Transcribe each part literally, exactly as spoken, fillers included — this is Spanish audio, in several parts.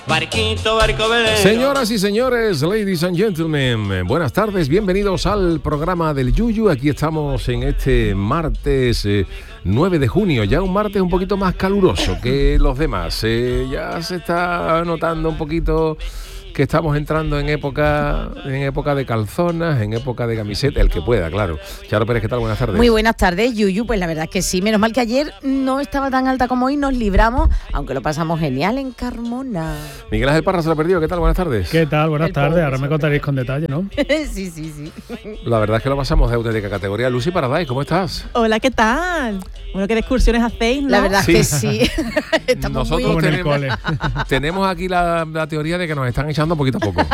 Barquito, barco velero. Señoras y señores, ladies and gentlemen, buenas tardes, bienvenidos al programa del Yuyu. Aquí estamos en este martes eh, nueve de junio, ya un martes un poquito más caluroso que los demás. Eh, ya se está notando un poquito que estamos entrando en época en época de calzonas, en época de camiseta, el que pueda, claro. Charo Pérez, ¿qué tal? Buenas tardes. Muy buenas tardes, Yuyu. Pues la verdad es que sí, menos mal que ayer no estaba tan alta como hoy, nos libramos, aunque lo pasamos genial en Carmona. Miguel Ángel Parra se lo ha perdido, ¿qué tal? Buenas tardes. ¿Qué tal? Buenas El tardes, pobre ahora me contaréis con detalle, ¿no? sí, sí, sí. La verdad es que lo pasamos de auténtica categoría. Lucy Paradise, ¿cómo estás? Hola, ¿qué tal? Bueno, ¿qué excursiones hacéis, no? La verdad Sí. es que sí. Estamos Nosotros muy... Como en el tenemos, cole. tenemos aquí la, la teoría de que nos están echando poquito a poco,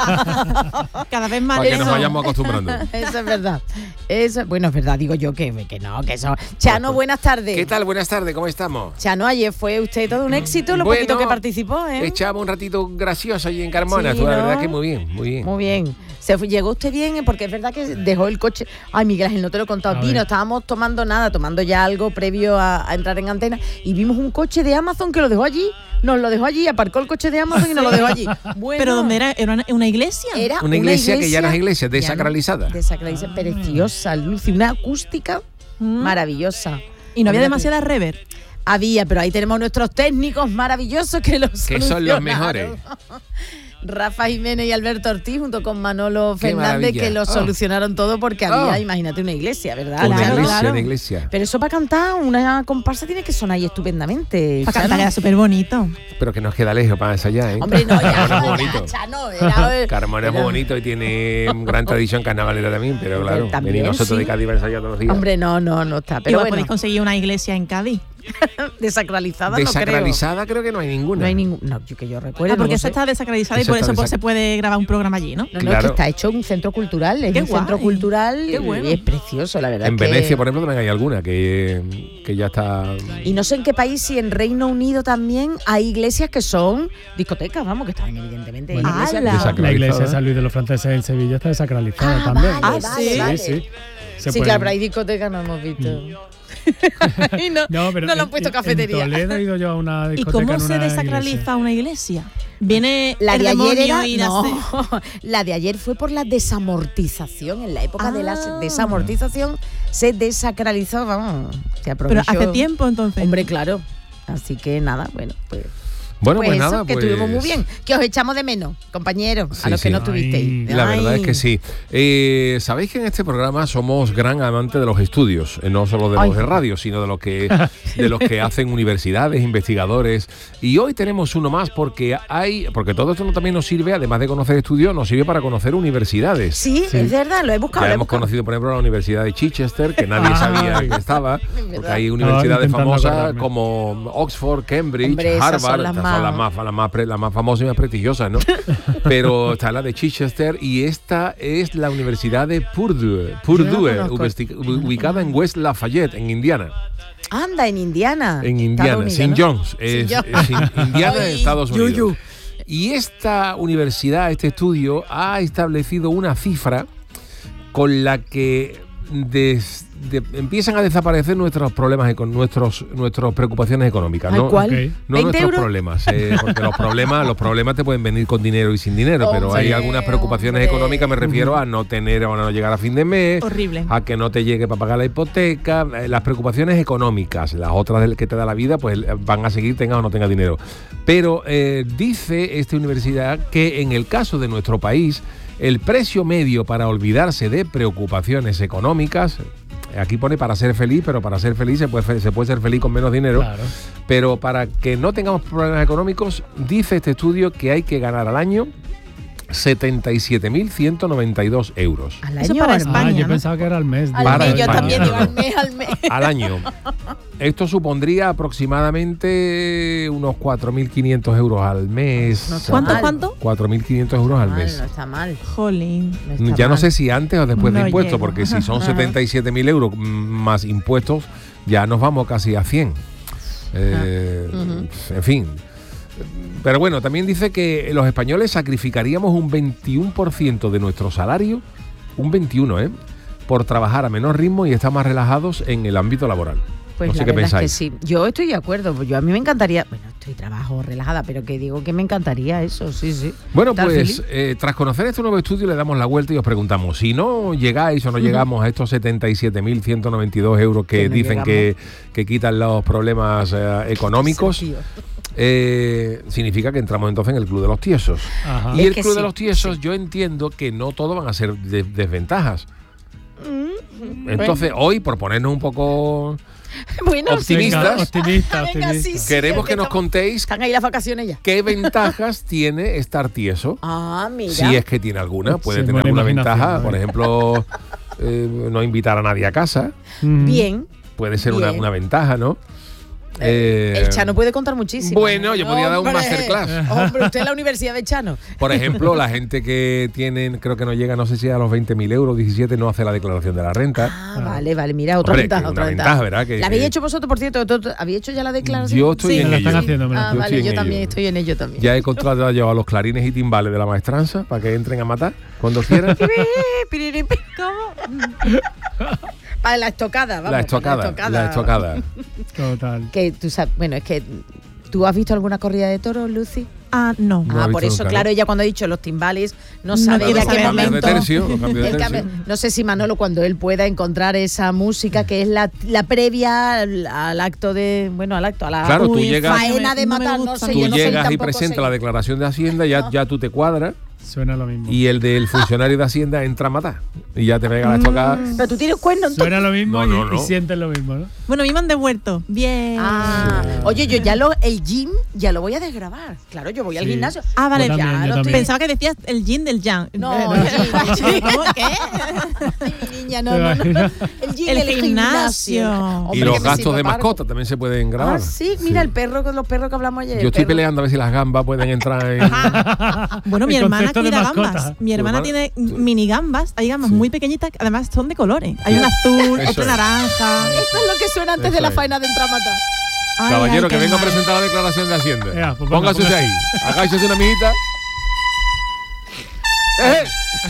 Cada vez más para que nos eso. vayamos acostumbrando. Eso es verdad. Eso, bueno, es verdad, digo yo que, que no, que eso. Chano, buenas tardes. ¿Qué tal? Buenas tardes, ¿cómo estamos? Chano, ayer fue usted todo un éxito, lo Bueno, poquito que participó, ¿eh? Echamos un ratito gracioso allí en Carmona, Sí, tú, la ¿no? verdad que muy bien, muy bien. Muy bien. Se fue, llegó usted bien, ¿eh? Porque es verdad que dejó el coche. Ay, Miguel Ángel, no te lo he contado. A Vino, ver. estábamos tomando nada, tomando ya algo previo a, a entrar en antena y vimos un coche de Amazon que lo dejó allí. Nos lo dejó allí, aparcó el coche de Amazon y nos lo dejó allí. Bueno, ¿Pero dónde era? ¿Era una, una iglesia? Era Una iglesia que ya no es iglesia, ya no, desacralizada. Desacralizada, preciosa, Lucy, una acústica Mm. maravillosa. Y no había Mira, demasiada reverb. Había, pero ahí tenemos nuestros técnicos maravillosos que los Que son los mejores. Rafa Jiménez y Alberto Ortiz, junto con Manolo Qué Fernández, maravilla. que lo Oh. solucionaron todo porque había, Oh. imagínate, una iglesia, ¿verdad? Una Claro, iglesia, claro. una iglesia. Pero eso para cantar, una comparsa tiene que sonar ahí estupendamente. Para Chano. cantar era súper bonito. Pero que nos queda lejos para ensayar, ¿eh? Hombre, no, ya, Carmona es ya, muy bonito. Chano, era- Carmona es muy era- bonito y tiene gran tradición carnavalera también, pero claro, También, venimos nosotros sí. de Cádiz para ensayar todos los días. Hombre, no, no, no está. Pero Igual bueno, podéis conseguir una iglesia en Cádiz. desacralizada no creo. Desacralizada creo que no hay ninguna. No hay ningún. No, yo que yo recuerdo. Ah, porque no esa sé. está desacralizada y Esa por está eso pues, desac- se puede grabar un programa allí, ¿no? No, no, es Claro. que está hecho un centro cultural, es Qué un centro guay. cultural Qué bueno. y es precioso, la verdad. En es que- Venecia, por ejemplo, también hay alguna que, que ya está... Y no sé en qué país, si en Reino Unido también hay iglesias que son discotecas, vamos, que están evidentemente Bueno, iglesias. ¡Hala! Desacralizada. La iglesia de San Luis de los Franceses en Sevilla está desacralizada Ah, también. vale, Ah, vale, sí. vale. Sí, sí. Se Sí, pueden- claro, pero hay discotecas, no hemos visto. y no, No, pero no le han en- puesto en- cafetería. En Toledo he ido yo a una ¿Y discoteca cómo en se una desacraliza iglesia. una iglesia? Viene La el de ayer demonio era, y la no, se- la de ayer fue por la desamortización. En la época de la Ah. desamortización se desacralizó, vamos, se aprovechó. Pero hace tiempo entonces. Hombre, claro. Así que nada, bueno, pues, Bueno, pues pues, eso, nada, que pues... estuvimos muy bien. Que os echamos de menos, compañeros, Sí, a los sí. que no estuvisteis. Ay, La verdad Ay. es que sí. Eh, Sabéis que en este programa somos gran amantes de los estudios, eh, no solo de los Ay. de radio, sino de los que de los que hacen universidades, investigadores. Y hoy tenemos uno más porque hay, porque todo esto no- también nos sirve, además de conocer estudios, nos sirve para conocer universidades. Sí, es verdad, lo he buscado. Ya lo he hemos buscado. conocido, por ejemplo, la Universidad de Chichester, que nadie sabía Ay. que estaba, porque verdad. hay Estaba universidades intentando famosas acordarme. como Oxford, Cambridge, Hombre, esas Harvard, son las estas más- son las más, las más, pre- las más famosas y más prestigiosas, ¿no? Pero está la de Chichester y esta es la Universidad de Purdue, Purdue, conozco. ubesti- ubicada en West Lafayette, en Indiana. Anda, en Indiana. En Estados Indiana, Unidos, Saint ¿no? John's, es, Saint es in- Indiana, Ay, Estados Unidos. yuyu. Y esta universidad, este estudio, ha establecido una cifra con la que des- de- empiezan a desaparecer nuestros problemas, con nuestros nuestras preocupaciones económicas, Ay, ¿no? ¿cuál? Ok. No ¿veinte nuestros euros? problemas, eh, porque los problemas, los problemas te pueden venir con dinero y sin dinero, pero hay Hombre, algunas preocupaciones hombre. económicas, me refiero a no tener o a no llegar a fin de mes, Horrible. a que no te llegue para pagar la hipoteca, eh, las preocupaciones económicas, las otras del que te da la vida, pues eh, van a seguir tengas o no tengas dinero. Pero eh, dice esta universidad que en el caso de nuestro país, el precio medio para olvidarse de preocupaciones económicas, aquí pone para ser feliz, pero para ser feliz se puede, se puede ser feliz con menos dinero. Claro. Pero para que no tengamos problemas económicos, dice este estudio que hay que ganar al año setenta y siete mil ciento noventa y dos euros. Al Eso año, para al- España, Ah, yo ¿no? pensaba que era al mes. al Para mes, yo España, también no, digo no. al mes, al mes. Al año. Esto supondría aproximadamente unos cuatro mil quinientos euros al mes. No está ¿Cuánto, mal. cuánto? cuatro mil quinientos euros al Mal, mes. no está mal. Jolín. no está Ya no mal. sé si antes o después de No impuestos, llego. porque si son setenta y siete mil euros mm, más impuestos, ya nos vamos casi a cien. Eh, Ujú. En fin. Pero bueno, también dice que los españoles sacrificaríamos un veintiuno por ciento de nuestro salario, un veintiuno, ¿eh? Por trabajar a menor ritmo y estar más relajados en el ámbito laboral. Pues No sé la qué verdad pensáis. es que sí. Yo estoy de acuerdo. Pues yo a mí me encantaría. Bueno, estoy trabajo relajada, pero que digo que me encantaría eso, sí, sí. Bueno, Estar pues feliz. eh, tras conocer este nuevo estudio le damos la vuelta y os preguntamos, si no llegáis o no llegamos a estos setenta y siete mil ciento noventa y dos euros que, Que no dicen llegamos. que, que quitan los problemas eh, económicos, Tío. eh, significa que entramos entonces en el Club de los Tiesos. Ajá. Y Es el que Club sí, de los Tiesos, sí. yo entiendo que no todo van a ser de- desventajas. Mm, Entonces, hoy, por ponernos un poco... Bueno, optimistas. Venga, optimista, Venga, optimista. sí, sí. Queremos es que que nos estamos- contéis Están ahí las vacaciones ya. qué ventajas tiene estar tieso. Ah, mira. Si es que tiene alguna, puede Sí, tener buena alguna imaginación, ventaja. ¿no? Por ejemplo, eh, no invitar a nadie a casa. Mm. Bien. Puede ser una, Bien. una ventaja, ¿no? Eh, Eh, el Chano puede contar muchísimo. Bueno, yo podría dar un Hombre, masterclass. Hombre, usted es la Universidad de Chano. Por ejemplo, la gente que tienen, creo que no llega, no sé si a los veinte mil euros, diecisiete, no hace la declaración de la renta. Ah, vale, vale. Mira, otra Hombre, ventaja. que Otra una ventaja. ventaja, ¿verdad? Que- ¿La habéis que- hecho vosotros, por cierto? ¿Tú- tú- ¿Habéis hecho ya la declaración? Yo estoy Sí. en Me la ello. están haciendo, me la- Ah, Yo vale, estoy yo en también ello. estoy en ello también. Ya he contratado yo a los clarines y timbales de la maestranza para que entren a matar cuando quieran. ¿Cómo? Para la estocada, vamos. La estocada, la estocada. Total. Que tú sabes, bueno, es que ¿tú has visto alguna corrida de toros, Lucy? Ah, no. No ha ah, visto por eso, nunca, claro, ¿no? ella cuando ha dicho los timbales no No sabe quiere de qué saber. Los cambios de momento. tercio, los cambios de el tercio. cambio- no sé si Manolo cuando él pueda encontrar esa música que es la, la previa al, al acto de, bueno, al acto, a la Claro, tú Uy, llegas- faena de no me matar, no gusta. sé, Tú yo no sé llegas y tampoco presentas sé. la declaración de Hacienda, ya, No. ya tú te cuadras Suena lo mismo. y el del funcionario de Hacienda entra a matar. Y ya te pega la estocada. Pero tú tienes cuernos entonces. Suena lo mismo No, y, no, y no. sientes lo mismo, ¿no? Bueno, a mí me han devuelto. Bien. Ah, oye, yo ya lo, el gym ya lo voy a desgrabar. Claro, yo voy al Sí. gimnasio. Ah, vale. Yo también, ya yo lo también. estoy- Pensaba que decías el yin del yang. No, Eh, el gym, el gym. ¿Cómo? ¿Qué? Ay, mi niña, no, no, no. El gym, El el, gimnasio. Hombre, Y que los me gastos sirva de para algo. mascota también se pueden grabar. Ah, sí, mira el perro con los perros que hablamos ayer. Yo el estoy perro. peleando a ver si las gambas pueden entrar en... Bueno, mi El hermana concepto de cuida mascota. gambas. Mi hermana hermana- tiene mini gambas. Hay gambas Sí. muy pequeñitas, que además son de colores. Hay una azul, Eso otra es. naranja. Esto es lo que suena antes Eso de la es. faena de entrar a matar. Ay, Caballero, ay, que qué venga a mal. presentar la declaración de Hacienda. Ea, pues venga, Póngase usted ahí. Agáchese una mijita. ¡Eh!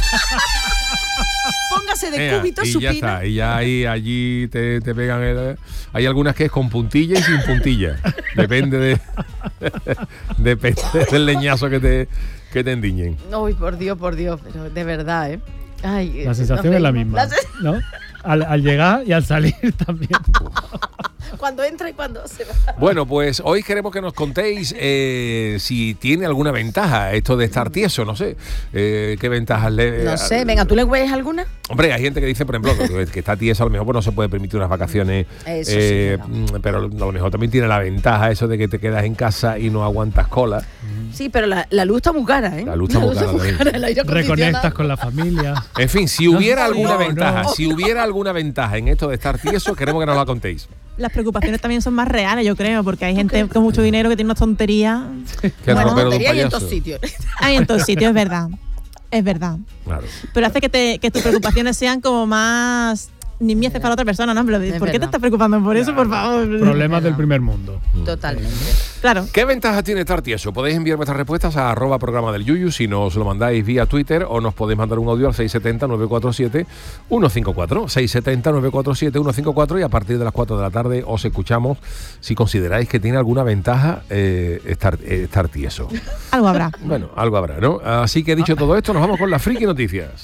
Póngase de Ea, cúbito y ya supino. está. Y ya ahí, allí te, te pegan el... Hay algunas que es con puntilla y sin puntilla. Depende de... Depende del leñazo que te, que te endiñen. Ay, por Dios, por Dios, pero de verdad, ¿eh? Ay, La eh, sensación nos es la reímos. misma, La sen- ¿no? Al, al llegar y al salir también. Cuando entra y cuando se va. Bueno, pues hoy queremos que nos contéis eh, si tiene alguna ventaja esto de estar tieso, no sé. Eh, ¿Qué ventajas le...? No sé, venga, ¿tú le ves alguna? Hombre, hay gente que dice, por ejemplo, que, que está tieso, a lo mejor pues, no se puede permitir unas vacaciones, Eso sí, eh, verdad. mm, pero a lo mejor también tiene la ventaja eso de que te quedas en casa y no aguantas cola. Sí, pero la, la luz está muy cara, ¿eh? La luz está muy cara también. el aire acondicionado. Reconectas con la familia. En fin, si hubiera alguna no, ventaja, no. si hubiera alguna ventaja en esto de estar tieso, queremos que nos la contéis. Las preocupaciones también son más reales, yo creo, porque hay gente con mucho dinero que tiene unas tonterías. Que Bueno, ropero de un tontería y en payaso. todos sitios. Hay en todos sitios, es verdad. Es verdad. Claro. Pero hace que, te, que tus preocupaciones sean como más... Ni mieces para otra persona, ¿no? Pero, Es ¿por qué verdad. te estás preocupando por eso, por favor? Problemas del primer mundo. Totalmente. Claro. ¿Qué ventajas tiene estar tieso? Podéis enviar vuestras respuestas a arroba programa del Yuyu si nos lo mandáis vía Twitter o nos podéis mandar un audio al seis siete cero, nueve cuatro siete, uno cinco cuatro. seis siete cero, nueve cuatro siete, uno cinco cuatro y a partir de las cuatro de la tarde os escuchamos si consideráis que tiene alguna ventaja eh, estar, eh, estar tieso. Algo habrá. Bueno, algo habrá, ¿no? Así que dicho todo esto, nos vamos con las friki noticias.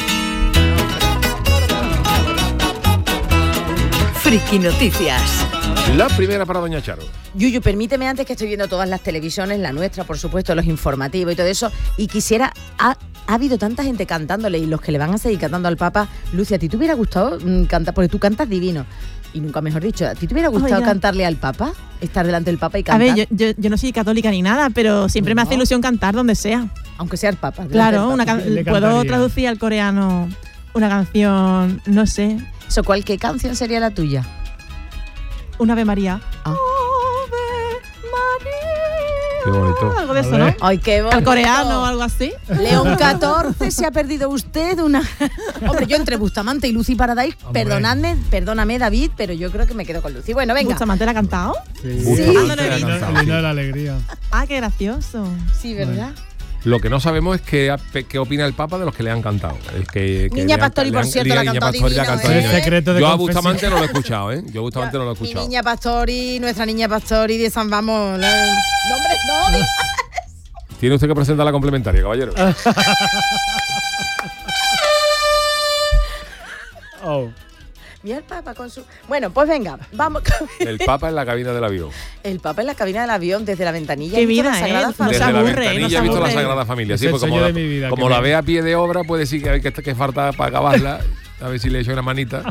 Friki Noticias. La primera para Doña Charo. Yuyu, permíteme antes que estoy viendo todas las televisiones, la nuestra, por supuesto, los informativos y todo eso, y quisiera... Ha, ha habido tanta gente cantándole y los que le van a seguir cantando al Papa. Lucia, ¿a ti te hubiera gustado mm, cantar? Porque tú cantas divino. Y nunca mejor dicho, ¿a ti te hubiera gustado Oiga. cantarle al Papa? Estar delante del Papa y A cantar. ver, yo, yo, yo no soy católica ni nada, pero siempre me No. hace ilusión cantar donde sea. Aunque sea el Papa. delante Claro, del una Papa. can- Le puedo cantaría. traducir al coreano una canción, no sé, Eso, ¿cuál, qué canción sería la tuya? una Ave María. Ah. Ave María. Qué bonito. Algo de eso, A ¿no? ver. Ay, qué Al bonito. coreano o algo así. León catorce, se ha perdido usted una... Hombre, yo entre Bustamante y Lucy Paradise, Hombre. perdonadme, perdóname, David, pero yo creo que me quedo con Lucy. Bueno, venga. Bustamante la ha cantado. Sí. Bustamante la El himno- cantado, el himno sí. de la alegría. Ah, qué gracioso. Sí, ¿verdad? Lo que no sabemos es qué, qué opina el Papa de los que le han cantado. El que, que Niña le han- Pastori, le por han- cierto, la ha Niña cantado Pastori la ha divino, cantado ¿eh? divino. El secreto de Yo a confesión. Bustamante no lo he escuchado, ¿eh? Yo a Bustamante no lo he Mi escuchado. niña Pastori, nuestra niña Pastori de San Vamos. la- No, hombre, no, diga- Tiene usted que presentar la complementaria, caballero. Oh. Mira el Papa con su. Bueno, pues venga, vamos. El Papa en la cabina del avión. El Papa en la cabina del avión desde la ventanilla. Qué ha visto vida, la Sagrada ¿eh? Familia. No se Desde la aburre, ventanilla no se he visto la aburre. Sagrada Familia. Es Sí, el pues como, sueño la, de mi vida, como que la me- ve a pie de obra, puede decir que hay que, que falta para acabarla. A ver si le echo una manita.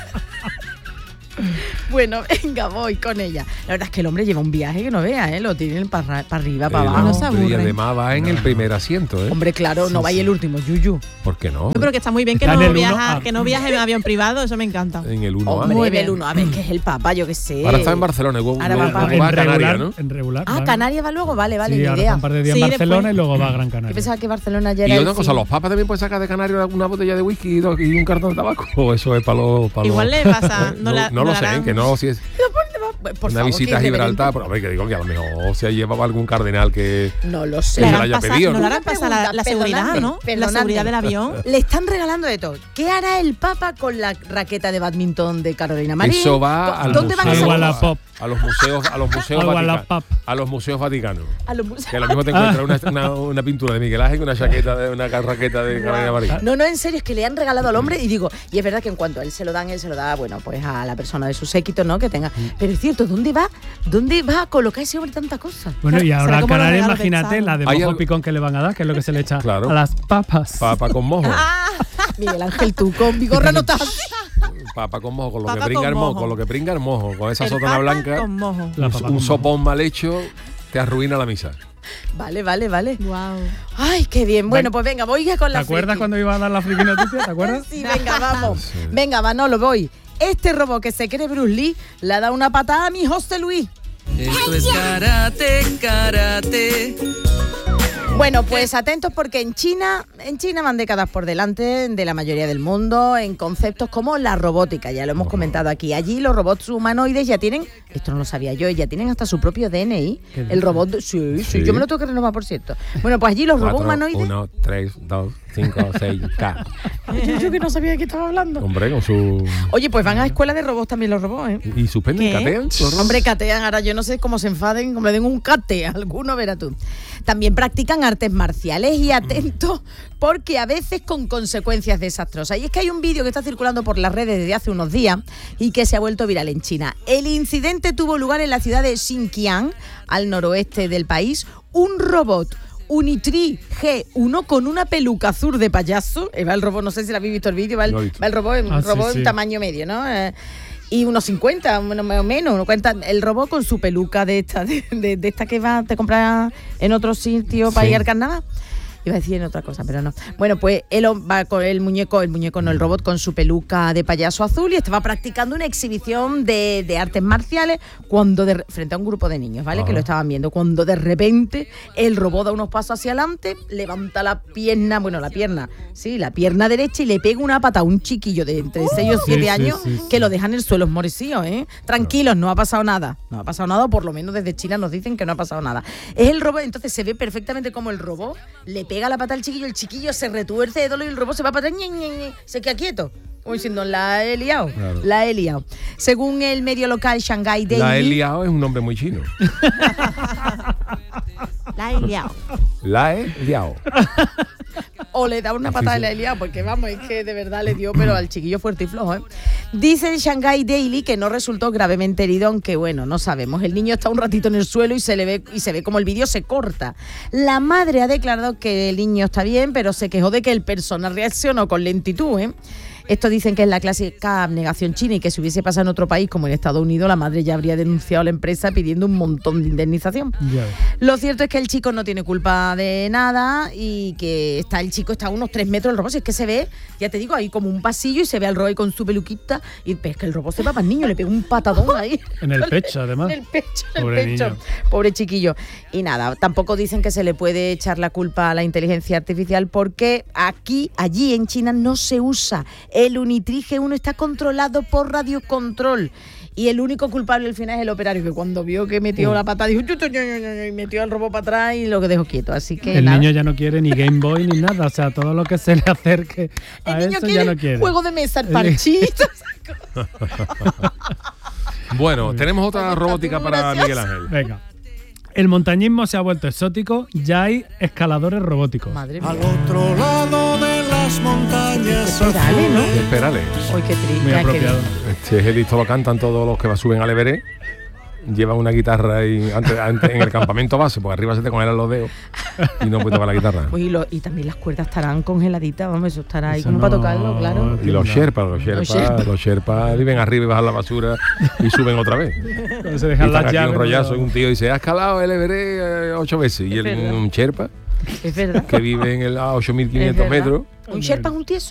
Bueno, venga, voy con ella. La verdad es que el hombre lleva un viaje que no vea, ¿eh? Lo tienen para arriba, para Eh, abajo. no se hombre, y aburre. además va en el primer asiento, ¿eh? Hombre, claro, no vaya el último, Yuyu. ¿Por qué no? Yo creo que está muy bien que Está no, en el uno viaja, A. que no viaje en avión privado, eso me encanta. En el uno A. Hombre, Muy en el bien. uno, a ver, que es el Papa, yo qué sé. Ahora está en Barcelona, y luego, Ahora luego- va- luego va a en Canarias, regular, ¿no? en regular. Ah, van. Canarias va luego, vale, vale, Sí, ni ahora idea. está un par de días Sí, en Barcelona después. y luego va a Gran Yo Canaria. pensaba que Barcelona ya era Y el otra cosa, fin. ¿los papas también pueden sacar de Canarias una botella de whisky y dos- y un cartón de tabaco? ¿O eso es para los... pa' los- Igual le pasa, no no, la- no no lo la sé, harán. que no, si es Por una favor, visita a qué Gibraltar, irreverente. pero a ver, que digo que a lo mejor se llevaba algún cardenal que... No lo Que sé. se Le la harán haya pasar- pedido, no ¿no? le harán pasar la, la Pregunta, seguridad, perdonadme, ¿no? La perdonadme. seguridad del avión. Le están regalando de todo. ¿Qué hará el Papa con la raqueta de badminton de Carolina Marín? Eso va al ¿Dónde van a museo, Al sacar? Wallapop. a los museos, a los museos Al vaticanos, Wallapop. a los museos vaticanos. A los museos. Que lo mismo te encuentras una, una, una pintura de Miguel Ángel que una chaqueta de una raqueta de Carolina Marín. No, no, en serio, es que le han regalado al hombre y digo, y es verdad que en cuanto a él se lo dan, él se lo da, bueno, pues a la persona de su séquito, ¿no? Que tenga. Mm. Pero es cierto, ¿dónde va? ¿Dónde va a colocar ese hombre tanta cosa? Bueno, y Será ahora a como los Canarias, regalos imagínate pensados. la de Hay mojo algo- picón que le van a dar, que es lo que se le echa Claro. a las papas. Papa con mojo. Miguel Ángel, tú con bigorra no estás. Papa con mojo, con lo Papa que bringa con el mojo, mojo. con lo que pringa el mojo, con esa El sotana papa blanca, con mojo. La un, papa un con sopón mal hecho te arruina la misa. Vale, vale, vale. Wow. Ay, qué bien. Bueno, pues venga, voy ya con ¿Te la acuerdas friki. cuando iba a dar la friki noticia? ¿Te acuerdas? Sí, venga, vamos. Sí. Venga, Manolo, voy. Este robot que se cree Bruce Lee le ha dado una patada a mi José Luis. Esto es karate, karate. Bueno, pues atentos porque en China, en China van décadas por delante de la mayoría del mundo en conceptos como la robótica, ya lo hemos comentado aquí. Allí los robots humanoides ya tienen, esto no lo sabía yo, ya tienen hasta su propio D N I. ¿Qué El dices? robot, sí, sí, Sí. yo me lo tengo que renovar, por cierto. Bueno, pues allí los robots Cuatro, humanoides... uno, tres, dos, cinco, seis, K. Yo, yo que no sabía de qué estaba hablando. Hombre, con su... Oye, pues van a escuela de robots también los robots, ¿eh? ¿Y suspenden, ¿Qué? catean? los robots? Hombre, catean, ahora yo no sé cómo se enfaden, como le den un cate a alguno, verás tú. También practican artes marciales y atentos porque a veces con consecuencias desastrosas. Y es que hay un vídeo que está circulando por las redes desde hace unos días y que se ha vuelto viral en China. El incidente tuvo lugar en la ciudad de Xinjiang, al noroeste del país. Un robot Unitree G uno con una peluca azul de payaso. Eh, Va el robot, no sé si lo habéis visto el vídeo, va el, Lo he visto. va el robot, un Ah, sí, robot sí. en tamaño medio, ¿no? Eh, y unos cincuenta, bueno, más o menos, unos cuarenta, el robot con su peluca de esta, de, de- de esta que va, te compras en otro sitio para Sí. ir al carnaval. Iba a decir en otra cosa, pero no. Bueno, pues él va con el muñeco, el muñeco no, el robot con su peluca de payaso azul y estaba practicando una exhibición de, de artes marciales cuando de, frente a un grupo de niños, ¿vale? Ajá. Que lo estaban viendo. Cuando de repente el robot da unos pasos hacia adelante, levanta la pierna, bueno, la pierna, sí, la pierna derecha y le pega una pata a un chiquillo de entre seis o siete Sí, sí, años sí, sí. que lo dejan en el suelo morecido, ¿eh? Tranquilos, no ha pasado nada. No ha pasado nada, o por lo menos desde China nos dicen que no ha pasado nada. Es el robot, entonces se ve perfectamente como el robot le pega la pata al chiquillo, el chiquillo se retuerce de dolor y el robot se va para atrás, ñe, ñe, ñe, se queda quieto. Como diciendo, la he liado, Claro. la he liado. Según el medio local Shanghai Daily... La he liado es un nombre muy chino. La he liado. La he liado. O le da una Así patada sí. y la he liado, porque vamos, es que de verdad le dio, pero al chiquillo fuerte y flojo, ¿eh? Dice el Shanghai Daily que no resultó gravemente herido, aunque bueno, no sabemos. El niño está un ratito en el suelo y se le ve y se ve como el vídeo se corta. La madre ha declarado que el niño está bien, pero se quejó de que el personal reaccionó con lentitud, ¿eh? Esto dicen que es la clásica abnegación china y que si hubiese pasado en otro país como en Estados Unidos, la madre ya habría denunciado a la empresa pidiendo un montón de indemnización. Ya ves. Lo cierto es que el chico no tiene culpa de nada y que está el chico está a unos tres metros del robot. Si es que se ve, ya te digo, ahí como un pasillo y se ve al robot ahí con su peluquita y es que el robot se va para el niño, le pega un patadón ahí. En el pecho, además. En el pecho, en Pobre el pecho. niño. Pobre chiquillo. Y nada, tampoco dicen que se le puede echar la culpa a la inteligencia artificial porque aquí, allí en China no se usa. El Unitree G uno está controlado por radiocontrol. Y el único culpable al final es el operario, que cuando vio que metió la pata, dijo, y metió el robot para atrás y lo que dejó quieto. Así que El nada. niño ya no quiere ni Game Boy ni nada, o sea, todo lo que se le acerque a El niño eso quiere ya no quiere. juego de mesa, el parchito. Bueno, tenemos otra robótica para gracioso. Miguel Ángel. Venga. El montañismo se ha vuelto exótico, ya hay escaladores robóticos. Madre mía. Al otro lado de las montañas Dale, ¿no? De Perales. Uy, qué triste. Muy Ay, qué apropiado. bien. Este es el esto lo cantan todos los que suben al Everest. Llevan una guitarra y antes, antes en el campamento base, porque arriba se te congelan los dedos y no puedes tocar la guitarra. Uy, y, lo- y también las cuerdas estarán congeladitas, vamos, eso estará ahí Eso como para no- tocarlo, claro. Y los Sherpas, los Sherpas, Sherpas. los Sherpas viven arriba y bajan la basura y suben otra vez. Cuando se Y dejan están las aquí llaves. un rollazo y ¿no? un tío dice, ha escalado el Everest eh, ocho veces. Y Es el, verdad. un Sherpa Es verdad. que vive en el a ocho mil Es quinientos verdad. metros. Un Sherpa es un tieso.